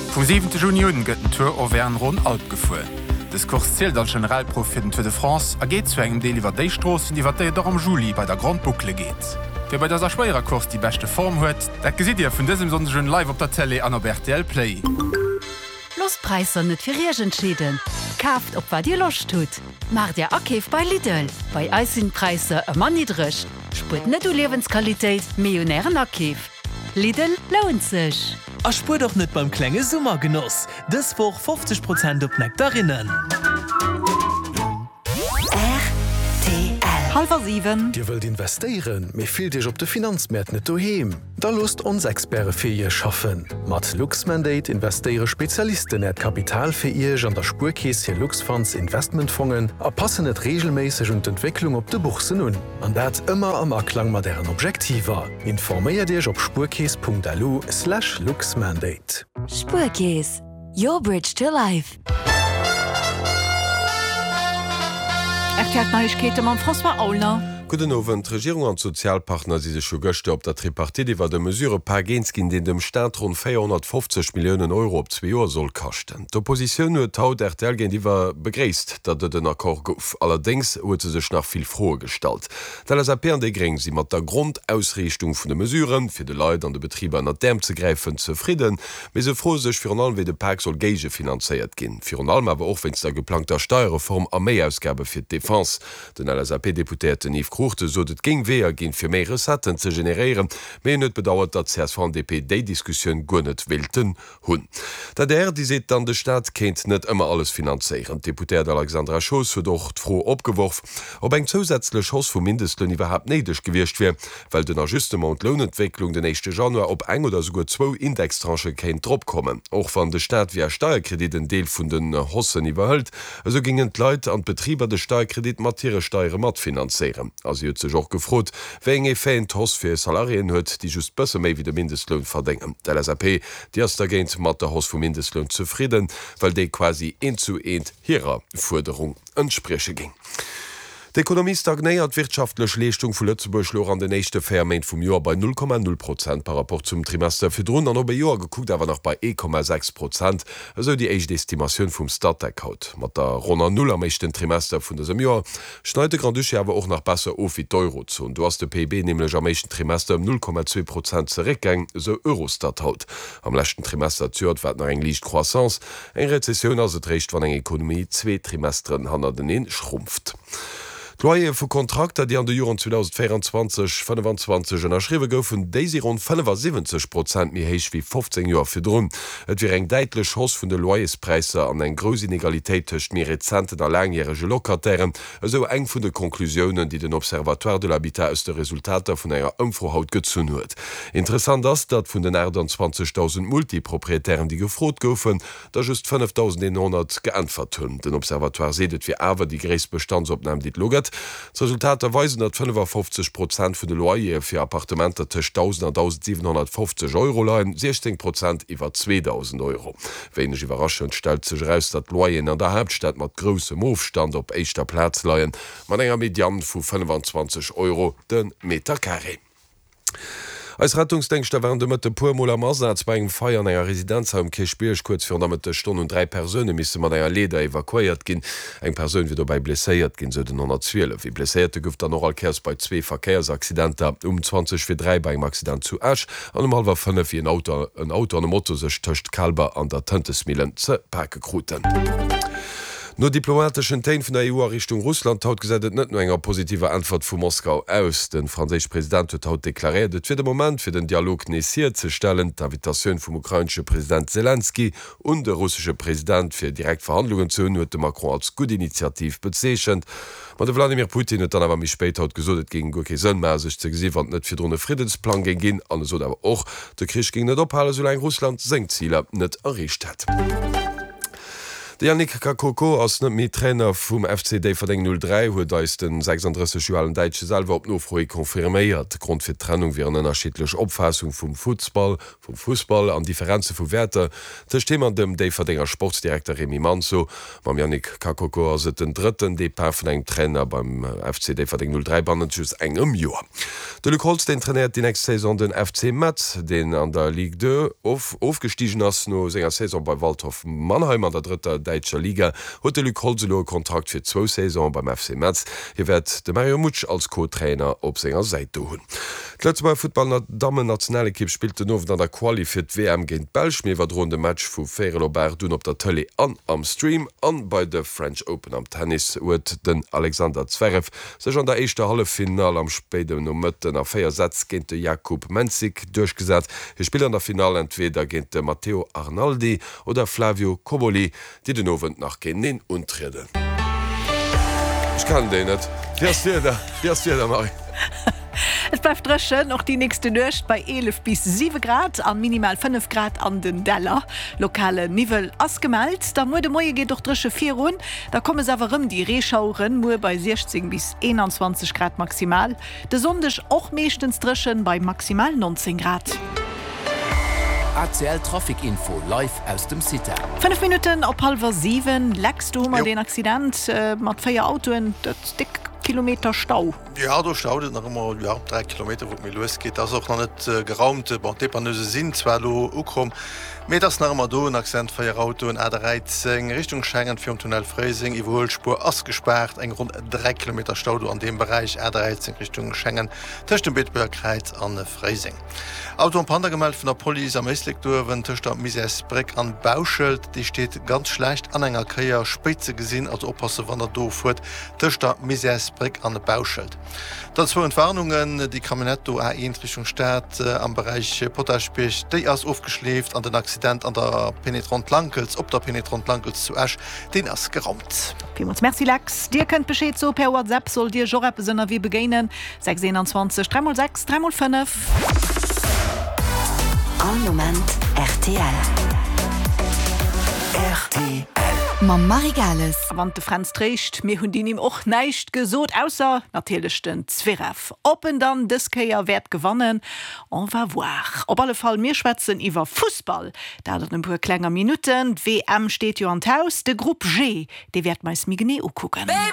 Vom 7. Juni gëtt ein Tour Auvergne rund Alp gefuhr. Das Kurs zählt als Generalprofit für de France geht zu engem Deel iwwer déi Strossen, die wat am Juli bei der Grand Boucle geht. Wer bei dieser schwerer Kurs die beste Form huet, dat gesit ihr vun diesem sonschen live op der Tele an RTL Play. Lostpreiser net fir Regentschieden. Kaft op wat dir loch tut. Mar der Akeef bei Lidl. Bei Eisenpreise immer niedrig. Sput net du Lebensqualität, millionären Akeef. Lidl lohnt sich. A spur doch net beim klenge Summergenuss. Das woch 50% op Nektarinnen. Halber 7. Dir wollt investieren, mir fiel dich op de Finanzmärkte net daheim. Da lust uns Experte für ihr schaffen. Mat LuxMandate investiere Spezialisten et Kapital für ihr an der Spurkäse Luxfonds Investmentfonds a passen net regelmäßig und Entwicklung op de Buchse nun. An dat immer am Erklang mat deren Objektiver. Informier dich op spurkäse.lu/LuxMandate. Spurkäse. Your bridge to life. Erklärt Neuigkeiten am François Auler. Guten Abend. Regierung und Sozialpartner sind schon gestern auf der Tripartite, die war der Mesure Pagenski, die dem Staat rund 450 Millionen Euro auf 2 Jahre soll kosten. Die Opposition hat laut RTL die war begrüßt, dass den Akkord gab. Allerdings hat sie sich nach viel froher gestellt. Da ist ein die Gring, sie mit der Grundausrichtung von den Mesuren für die Leute und die Betriebe an der Dämme zu greifen zufrieden, aber sie froh sich für allem, wie der Park soll Gage finanziert gehen. Für allem aber auch, wenn es der geplante Steuerreform an mehr Ausgaben für die Défense. Den LSAP-Deputierten Yves Kruchte so dat ging weher gin fir méi Resetten ze generieren, méi net bedauert, dat CSVDP déi Diskussion gonnet wilden hunn. Dat die seet an de Staat kenint net immer alles finanzieren. Deputiert Alexandra Schoss huet doch froh opgeworf, ob eng zusätzlich Schoss vu Mindestlön überhaupt neidig gewircht wie, weil den Ajustement Lohnentwicklung den 1. Januar op eng oder sogar 2 Indextranche kein Drop kommen. Auch van de Staat wie Steuerkrediten Deel vun den Hossen iwwerhëlt, also gingen Leiit an Betrieber de Steuerkredit Materiesteuere mat finanzieren. Also hat sich auch gefrot, wenn fein Toss für Salarien huet, die just besser méi wie der Mindestlohn verdenken. Der LSAP, die erst dagent mat der Haus vom Mindestlohn zufrieden, weil de quasi 1:1 ihrer Forderung entspreche ging. Die Ökonomie stagniert wirtschaftliche Leistung von Lützeburg lo an den nächsten Ferment vom Jahr bei 0,0% par rapport zum Trimester für drunter noch bei Jahr geguckt, aber noch bei 1,6%, also die echte Estimation vom Statec haut. Mit der rund 0 am nächsten Trimester von diesem Jahr schneidet Grand Duché aber auch noch besser auf wie die Eurozone. Du hast der PIB nämlich am nächsten Trimester um 0,2% zurückgegangen, so Eurostat haut. Am letzten Trimester zürnt wird noch eine leichte Croissance, eine Rezession also recht, wenn eine Ökonomie 2 Trimestern hinter den schrumpft. Loyer vu Kontrakter, die an de Joren 2024/25 erschriwe goufen, déi rund 75% mir héich wie 15 Joer fir Drun. Et wie eng deitlech Hoss vun de Loyerspreise an eng gros Inegalitéit techt mir rezenten a langjährige Lokatieren, eso eng vun de Konklusionen, die den Observatoire de l'Habitat aus de Resultater vun enger Ëmfrohaut gezun huet. Interessant ass, dat vun den 20.000 Multiproprietären, die gefrot goufen, da just 5.100 geantwort hunn. Den Observatoire sedet wie awer die Gräesbestandsopnahme dit loget. Das Resultat erweisen, dass 55% von den Loyer für Appartementer zwischen 1.000 und 1.750 Euro leihen, 16% über 2.000 Euro. Wenig überraschend stellt sich heraus, dass Loyer an der Hauptstadt mit großem Aufstand auf erster Platz leihen, mit einer Median von 25 Euro den Meter Carré. Als Rettungsdenkster waren mit de puermoler Marsatz bei eng Feier an enger Residenz am Kirchspielch kurz für damit de Stunde und 3 Personen misse man enger Leder evakuiert gin. Eng Person wie dabei blesséiert gin se den 112. Wie blessierte gouft an Oralkers bei 2 Verkehrsaccidenter 20:03 beim Accident zu Asch an um 4:30 wie ein Auto an dem Motto sech töcht Kalber an der Tantesmilen ze Parkegruten. No diplomatischen Tein vun der EU Richtung Russland haut gesädet net no enger positive Antwort vu Moskau aus. Den franzésich Präsident huet haut deklariert, et fir de Moment fir den Dialog neiert ze stellen, d'Invitationun vum ukrainsche Präsident Zelensky und der russische Präsident fir direkt Verhandlungen zu hunn huet de Macron als gut Initiativ bezeechchen. Ma de Wladimir Putin et dann awer mich spéit haut gesodet gegen Goke Sënmer sech ze gesi wat net fir drone Friedensplan gen gin, an eso awer och de Krich ging net ophalen, so eng Russland seng Zieler net errecht hat. De Yannick Kakoko ass net mi Trainer vum FCD verdeng 03 huet da is den 36 Joalen Deitsche Salwer op nofroi konfirméiert. Grund fir Trennung wie an ennnerschiedlech Opfassung vum Fußball an Differenze vu Wertter. Zerste an dem déi verdennger Sportdirektor Remi Manso, mam Yannick Kakoko as se den dritten DP vun eng Trainer beim FCD verdeng 03 Bandenchus engem Joer. De Luc Holstein trainiert die nächste Saison den FC Metz, den an der Ligue 2 aufgestiegen ass no senger Saison bei Waldhof Mannheim an der dritter Deitscher Liga huet de Luc Holzelo Kontrakt fir 2 Saison beim FC Metz. Hier werd de Mario Mutsch als Co-Trainer op senger Seite hunn. Letze bei Football Damen nationale Kipp spielte no an der Quali fir d WM géint Belsch mir wat runde Match vu Ferrelobert dun op der Tele an am Stream an bei de French Open am Tennis huet den Alexander Zverev sech an der echte Hallefinal am Spede no Mëtten a Féiersetz géint de Jakub Menzig durchgesat. Hier spiel an der Final entweder géint de Matteo Arnaldi oder Flavio Coboli, die den Owen nach Genin untriden. Ich kann de net. Wie da Mari? Es bleibt dreschen noch die nächste Nacht bei 11 bis 7 Grad an minimal 5 Grad an den Deller. Lokale Nivel ausgemalt. Da muss der Morgen geht doch drische 4 Runden. Da kommen es aber die Rehschauren nur bei 16 bis 21 Grad maximal. Der Sonntag auch meistens dreschen bei maximal 19 Grad. ACL Trafikinfo live aus dem City. 5 Minuten ab 6:30 leckst du mal den Accident mit 4 Autoen, das dick Kilometer Stau. Ja, du staudet noch immer 3 Kilometer, wo mir losgeht. Das ist auch noch nicht geraumt. Depanöse sind zwar angekommen. Mir das noch immer da, ein Akzent für ihr Auto in A13 Richtung Schengen für den Tunnel Freising. Die Überholspur ausgesperrt. Ein rund 3 Kilometer Stau an dem Bereich A13 Richtung Schengen. Zwischen dem Bitburg-Kreuz an Freising. Auto und Panda gemeldet von der Polizei am Östlikdorfen. Zwischen der Misesbrick an Bauschild. Die steht ganz schlecht an einer Kreier Spitze gesehen. Also aufpassen, wenn er da fährt. Zwischen der Misesbrick an der Bauschild. Dazu Entwarnungen, die Kaminetto A1 Richtung Stadt am Bereich Potaschbech, die ist aufgeschläft an den Accident an der Penetrant Lankels, ob der Penetrant Lankels zu Asch, den ist geraumt. Vielmals merci Lex. Dir könnt Bescheid so per WhatsApp, soll dir schon etwas wie beginnen. 621 3x6 3x5. Ein Moment RTL. RTL. Mam Marigales. Wann de Franz trächt, mir hunn ihm och neicht gesot ausser natürlich den Zverev. Open dann Diskeier wert gewonnen. On va voir. Op alle Fall mir schwätzen iwwer Fußball. Da dat pur klenger Minuten. WM steht jo an Haus. De Gruppe G, de werd meist mi genau gucken.